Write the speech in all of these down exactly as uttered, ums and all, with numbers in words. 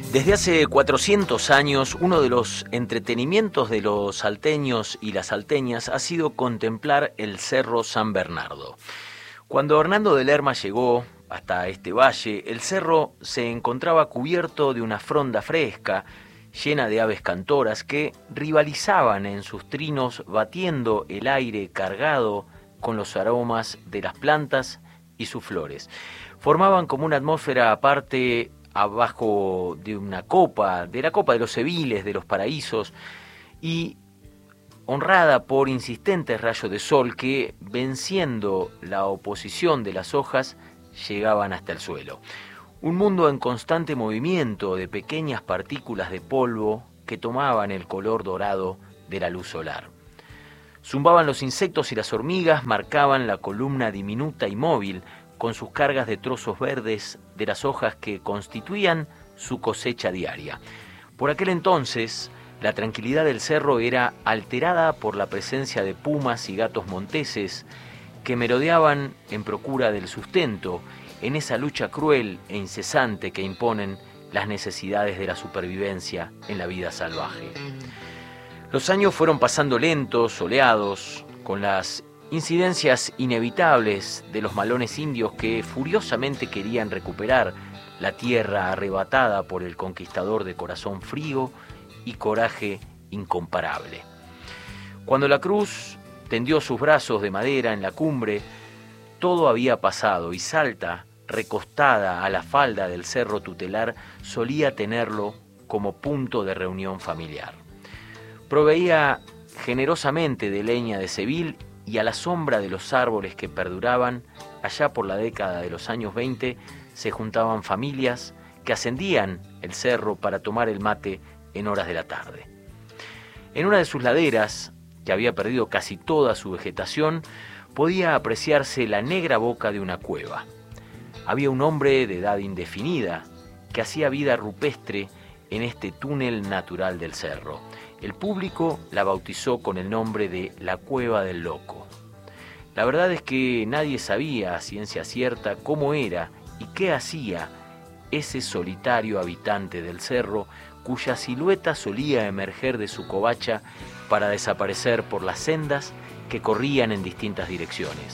Desde hace cuatrocientos años, uno de los entretenimientos de los salteños y las salteñas ha sido contemplar el Cerro San Bernardo. Cuando Hernando de Lerma llegó hasta este valle, el cerro se encontraba cubierto de una fronda fresca, llena de aves cantoras que rivalizaban en sus trinos batiendo el aire cargado con los aromas de las plantas y sus flores. Formaban como una atmósfera aparte abajo de una copa, de la copa de los Seviles, de los paraísos, y honrada por insistentes rayos de sol que, venciendo la oposición de las hojas, llegaban hasta el suelo. Un mundo en constante movimiento de pequeñas partículas de polvo que tomaban el color dorado de la luz solar. Zumbaban los insectos y las hormigas marcaban la columna diminuta y móvil con sus cargas de trozos verdes de las hojas que constituían su cosecha diaria. Por aquel entonces, la tranquilidad del cerro era alterada por la presencia de pumas y gatos monteses que merodeaban en procura del sustento en esa lucha cruel e incesante que imponen las necesidades de la supervivencia en la vida salvaje. Los años fueron pasando lentos, soleados, con las incidencias inevitables de los malones indios que furiosamente querían recuperar la tierra arrebatada por el conquistador de corazón frío y coraje incomparable. Cuando la cruz tendió sus brazos de madera en la cumbre, todo había pasado y Salta, recostada a la falda del cerro tutelar, solía tenerlo como punto de reunión familiar. Proveía generosamente de leña de Sevil y a la sombra de los árboles que perduraban, allá por la década de los años veinte, se juntaban familias que ascendían el cerro para tomar el mate en horas de la tarde. En una de sus laderas, que había perdido casi toda su vegetación, podía apreciarse la negra boca de una cueva. Había un hombre de edad indefinida que hacía vida rupestre en este túnel natural del cerro. El público la bautizó con el nombre de la Cueva del Loco. La verdad es que nadie sabía a ciencia cierta cómo era y qué hacía ese solitario habitante del cerro cuya silueta solía emerger de su covacha para desaparecer por las sendas que corrían en distintas direcciones.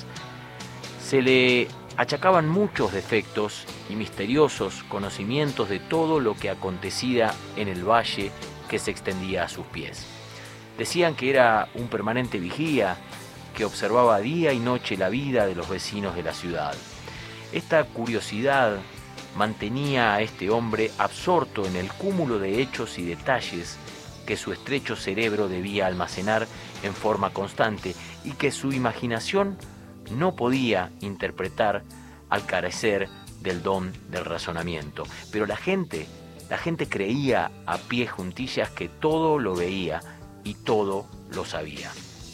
Se le achacaban muchos defectos y misteriosos conocimientos de todo lo que acontecía en el valle que se extendía a sus pies. Decían que era un permanente vigía que observaba día y noche la vida de los vecinos de la ciudad. Esta curiosidad mantenía a este hombre absorto en el cúmulo de hechos y detalles que su estrecho cerebro debía almacenar en forma constante y que su imaginación no podía interpretar al carecer del don del razonamiento. Pero la gente, la gente creía a pie juntillas que todo lo veía y todo lo sabía.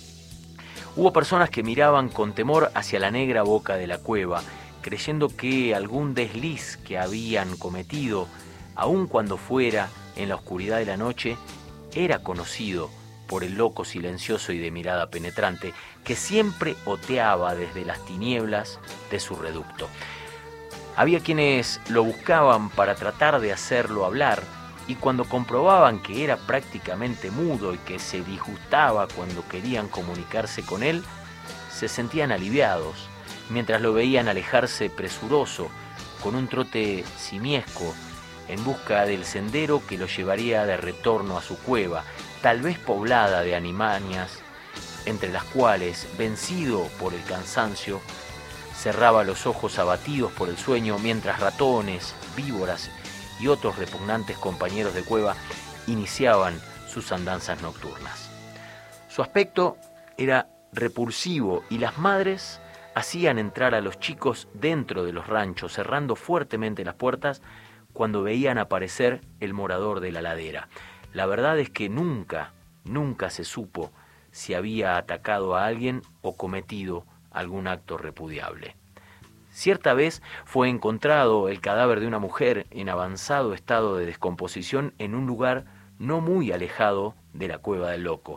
Hubo personas que miraban con temor hacia la negra boca de la cueva, creyendo que algún desliz que habían cometido, aun cuando fuera en la oscuridad de la noche, era conocido por el loco silencioso y de mirada penetrante que siempre oteaba desde las tinieblas de su reducto. Había quienes lo buscaban para tratar de hacerlo hablar, y cuando comprobaban que era prácticamente mudo y que se disgustaba cuando querían comunicarse con él, se sentían aliviados, mientras lo veían alejarse presuroso, con un trote simiesco, en busca del sendero que lo llevaría de retorno a su cueva, tal vez poblada de animanias, entre las cuales, vencido por el cansancio, cerraba los ojos abatidos por el sueño, mientras ratones, víboras y otros repugnantes compañeros de cueva iniciaban sus andanzas nocturnas. Su aspecto era repulsivo y las madres hacían entrar a los chicos dentro de los ranchos, cerrando fuertemente las puertas cuando veían aparecer el morador de la ladera. La verdad es que nunca, nunca se supo si había atacado a alguien o cometido algún acto repudiable. Cierta vez fue encontrado el cadáver de una mujer en avanzado estado de descomposición en un lugar no muy alejado de la Cueva del Loco.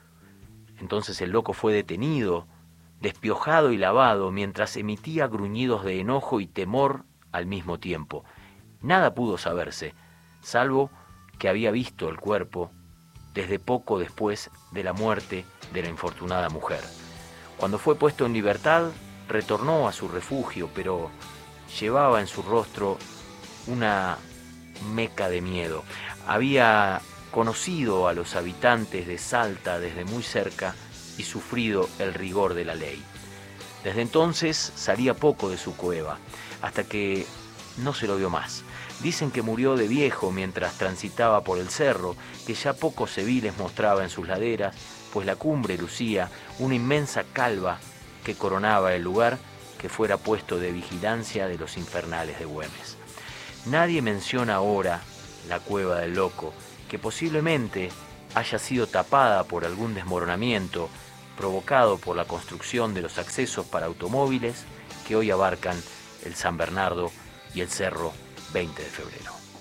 Entonces el loco fue detenido, despiojado y lavado, mientras emitía gruñidos de enojo y temor al mismo tiempo. Nada pudo saberse, salvo que había visto el cuerpo desde poco después de la muerte de la infortunada mujer. Cuando fue puesto en libertad, retornó a su refugio, pero llevaba en su rostro una meca de miedo. Había conocido a los habitantes de Salta desde muy cerca y sufrido el rigor de la ley. Desde entonces salía poco de su cueva, hasta que no se lo vio más. Dicen que murió de viejo mientras transitaba por el cerro, que ya pocos civiles mostraba en sus laderas, pues la cumbre lucía una inmensa calva que coronaba el lugar que fuera puesto de vigilancia de los infernales de Güemes. Nadie menciona ahora la cueva del loco, que posiblemente haya sido tapada por algún desmoronamiento provocado por la construcción de los accesos para automóviles que hoy abarcan el San Bernardo y el Cerro veinte de febrero.